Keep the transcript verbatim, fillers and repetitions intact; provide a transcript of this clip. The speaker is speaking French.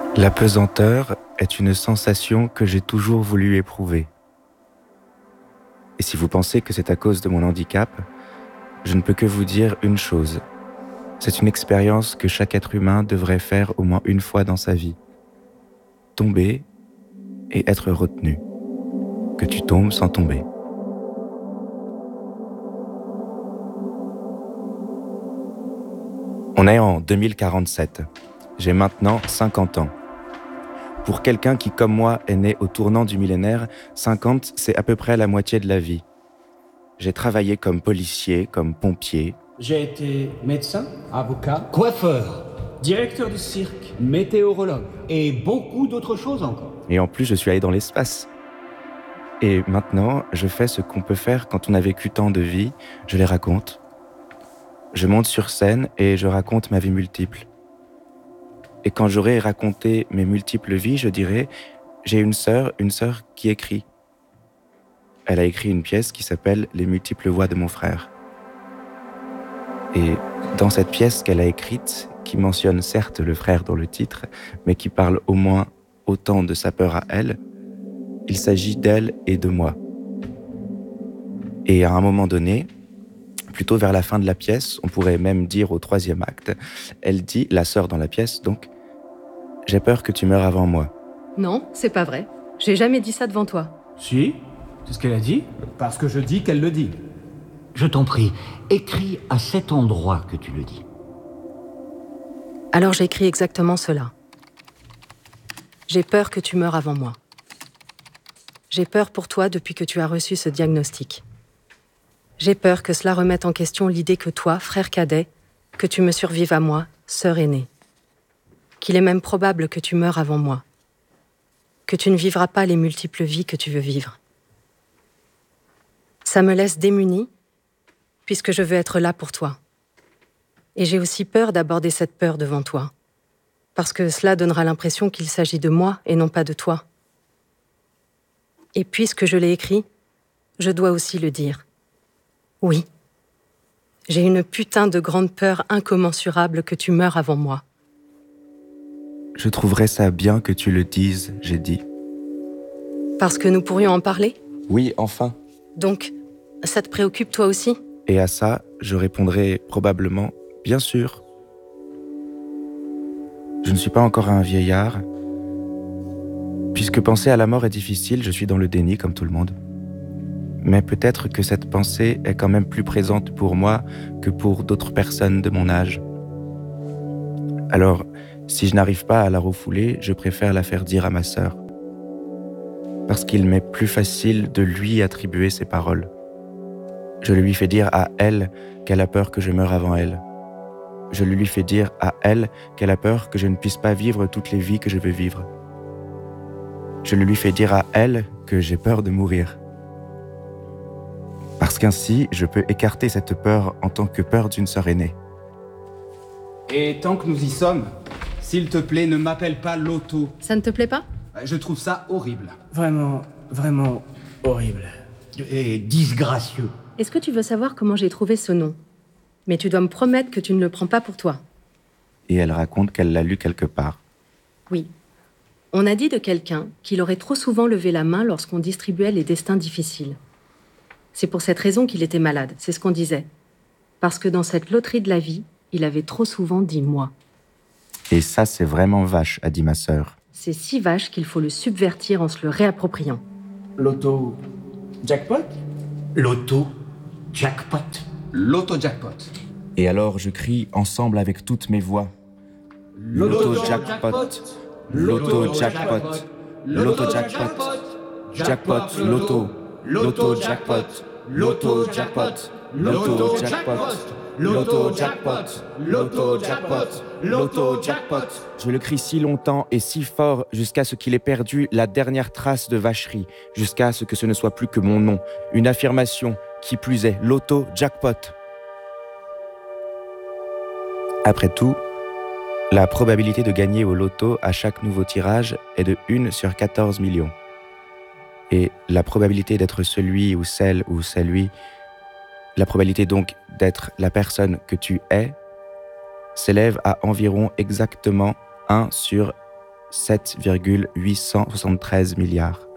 La pesanteur est une sensation que j'ai toujours voulu éprouver. Et si vous pensez que c'est à cause de mon handicap, je ne peux que vous dire une chose. C'est une expérience que chaque être humain devrait faire au moins une fois dans sa vie. Tomber et être retenu. Que tu tombes sans tomber. On est en deux mille quarante-sept. J'ai maintenant cinquante ans. Pour quelqu'un qui, comme moi, est né au tournant du millénaire, cinquante, c'est à peu près la moitié de la vie. J'ai travaillé comme policier, comme pompier. J'ai été médecin, avocat, coiffeur, directeur de cirque, météorologue et beaucoup d'autres choses encore. Et en plus, je suis allé dans l'espace. Et maintenant, je fais ce qu'on peut faire quand on a vécu tant de vies, je les raconte. Je monte sur scène et je raconte ma vie multiple. Et quand j'aurai raconté mes multiples vies, je dirai « J'ai une sœur, une sœur qui écrit ». Elle a écrit une pièce qui s'appelle « Les multiples voix de mon frère ». Et dans cette pièce qu'elle a écrite, qui mentionne certes le frère dans le titre, mais qui parle au moins autant de sa peur à elle, il s'agit d'elle et de moi. Et à un moment donné, plutôt vers la fin de la pièce, on pourrait même dire au troisième acte, elle dit, la sœur dans la pièce donc, « J'ai peur que tu meures avant moi ». Non, c'est pas vrai. J'ai jamais dit ça devant toi. Si, c'est ce qu'elle a dit. Parce que je dis qu'elle le dit. Je t'en prie, écris à cet endroit que tu le dis. Alors j'écris exactement cela. J'ai peur que tu meures avant moi. J'ai peur pour toi depuis que tu as reçu ce diagnostic. J'ai peur que cela remette en question l'idée que toi, frère cadet, que tu me survives à moi, sœur aînée. Qu'il est même probable que tu meures avant moi. Que tu ne vivras pas les multiples vies que tu veux vivre. Ça me laisse démunie, puisque je veux être là pour toi. Et j'ai aussi peur d'aborder cette peur devant toi, parce que cela donnera l'impression qu'il s'agit de moi et non pas de toi. Et puisque je l'ai écrit, je dois aussi le dire. Oui, j'ai une putain de grande peur incommensurable que tu meures avant moi. Je trouverais ça bien que tu le dises, j'ai dit. Parce que nous pourrions en parler ? Oui, enfin. Donc, ça te préoccupe toi aussi ? Et à ça, je répondrai probablement, bien sûr. Je ne suis pas encore un vieillard. Puisque penser à la mort est difficile, je suis dans le déni comme tout le monde. Mais peut-être que cette pensée est quand même plus présente pour moi que pour d'autres personnes de mon âge. Alors, si je n'arrive pas à la refouler, je préfère la faire dire à ma sœur. Parce qu'il m'est plus facile de lui attribuer ces paroles. Je lui fais dire à elle qu'elle a peur que je meure avant elle. Je lui fais dire à elle qu'elle a peur que je ne puisse pas vivre toutes les vies que je veux vivre. Je lui fais dire à elle que j'ai peur de mourir. Parce qu'ainsi, je peux écarter cette peur en tant que peur d'une sœur aînée. Et tant que nous y sommes, s'il te plaît, ne m'appelle pas Loto. Ça ne te plaît pas ? Je trouve ça horrible. Vraiment, vraiment horrible. Et disgracieux. Est-ce que tu veux savoir comment j'ai trouvé ce nom ? Mais tu dois me promettre que tu ne le prends pas pour toi. Et elle raconte qu'elle l'a lu quelque part. Oui. On a dit de quelqu'un qu'il aurait trop souvent levé la main lorsqu'on distribuait les destins difficiles. C'est pour cette raison qu'il était malade, c'est ce qu'on disait. Parce que dans cette loterie de la vie, il avait trop souvent dit « moi ». Et ça, c'est vraiment vache, a dit ma sœur. C'est si vache qu'il faut le subvertir en se le réappropriant. Loto jackpot ? Loto jackpot. Loto jackpot. Et alors je crie ensemble avec toutes mes voix. Loto jackpot, loto jackpot, loto jackpot, jackpot loto, loto jackpot, loto jackpot, loto jackpot, loto jackpot, loto jackpot, loto jackpot. Je le crie si longtemps et si fort jusqu'à ce qu'il ait perdu la dernière trace de vacherie, jusqu'à ce que ce ne soit plus que mon nom, une affirmation qui plus est, loto jackpot. Après tout, la probabilité de gagner au loto à chaque nouveau tirage est de un sur quatorze millions. Et la probabilité d'être celui ou celle ou celui, la probabilité donc d'être la personne que tu es, s'élève à environ exactement un sur sept virgule huit cent soixante-treize milliards.